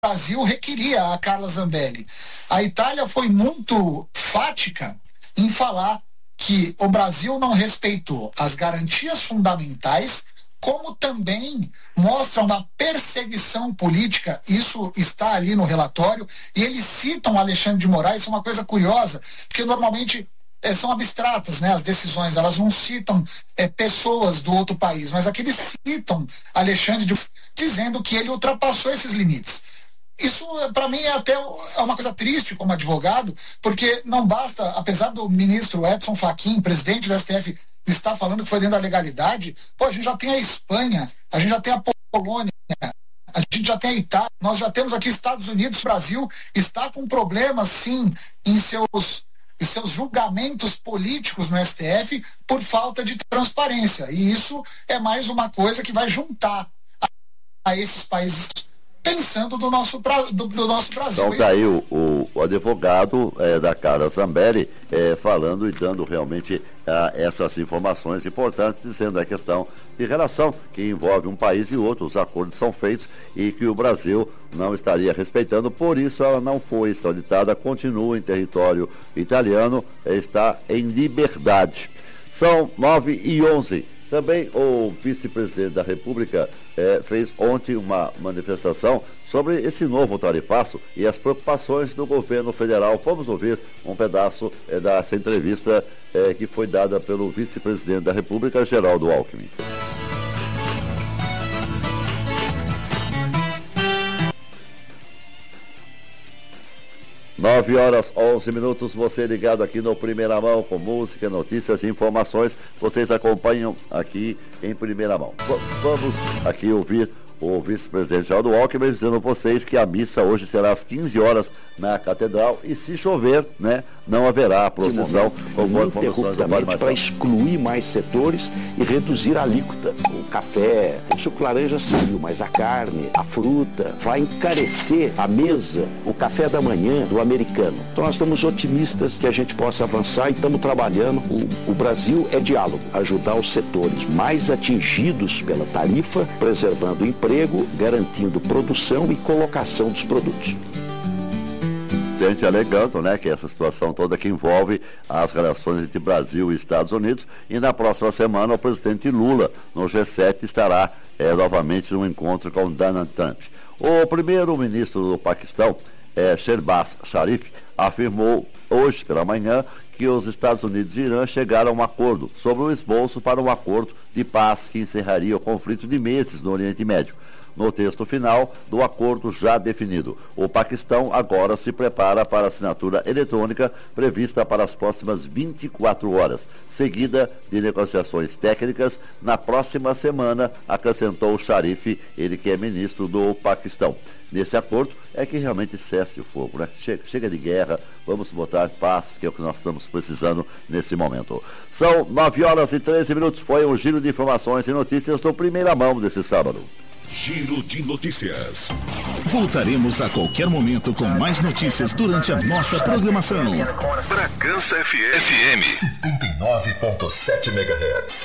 Brasil requeria a Carla Zambelli. A Itália foi muito fática em falar que o Brasil não respeitou as garantias fundamentais, como também mostra uma perseguição política. Isso está ali no relatório, e eles citam Alexandre de Moraes. Isso é uma coisa curiosa, porque normalmente são abstratas, né, as decisões, elas não citam pessoas do outro país, mas aqui eles citam Alexandre de Moraes, dizendo que ele ultrapassou esses limites. Isso, para mim, é uma coisa triste como advogado, porque não basta, apesar do ministro Edson Fachin, presidente do STF, estar falando que foi dentro da legalidade, a gente já tem a Espanha, a gente já tem a Polônia, a gente já tem a Itália, nós já temos aqui Estados Unidos. O Brasil está com problemas, sim, em seus julgamentos políticos no STF por falta de transparência. E isso é mais uma coisa que vai juntar a esses países pensando do nosso Brasil. Então está aí o advogado da Carla Zambelli falando e dando realmente essas informações importantes, dizendo a questão de relação que envolve um país e outro. Os acordos são feitos e que o Brasil não estaria respeitando, por isso ela não foi extraditada, continua em território italiano, está em liberdade. São 9h11. Também o vice-presidente da República fez ontem uma manifestação sobre esse novo tarifaço e as preocupações do governo federal. Vamos ouvir um pedaço dessa entrevista que foi dada pelo vice-presidente da República, Geraldo Alckmin. 9h11, você ligado aqui no Primeira Mão, com música, notícias e informações, vocês acompanham aqui em primeira mão. Vamos aqui ouvir o vice-presidente Geraldo Alckmin dizendo a vocês que a missa hoje será às 15 horas na Catedral e, se chover, né, não haverá procissão para excluir mais setores e reduzir a alíquota. O café, o suco laranja saiu, mas a carne, a fruta, vai encarecer a mesa, o café da manhã do americano. Então nós estamos otimistas que a gente possa avançar e estamos trabalhando. O Brasil é diálogo, ajudar os setores mais atingidos pela tarifa, preservando o emprego, garantindo produção e colocação dos produtos. Presidente alegando, né, que essa situação toda que envolve as relações entre Brasil e Estados Unidos, e na próxima semana o presidente Lula, no G7, estará novamente no encontro com Donald Trump. O primeiro-ministro do Paquistão, Shehbaz Sharif, afirmou hoje pela manhã que os Estados Unidos e Irã chegaram a um acordo sobre o esboço para um acordo de paz que encerraria o conflito de meses no Oriente Médio. No texto final do acordo já definido, o Paquistão agora se prepara para a assinatura eletrônica prevista para as próximas 24 horas, seguida de negociações técnicas na próxima semana, acrescentou o Sharif, ele que é ministro do Paquistão. Nesse acordo é que realmente cesse o fogo, né? Chega de guerra, vamos botar paz, que é o que nós estamos precisando nesse momento. São 9h13, foi um giro de informações e notícias do Primeira Mão desse sábado. Giro de notícias. Voltaremos a qualquer momento com mais notícias durante a nossa programação. Bragança FM 79.7 MHz.